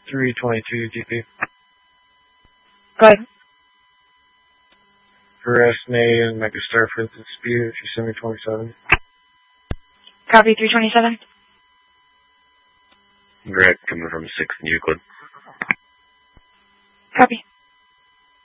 322 DP. Go ahead. For SNA and Megastar for the dispute, if you send me 27. Copy 327. Greg coming from 6th and Euclid. Copy.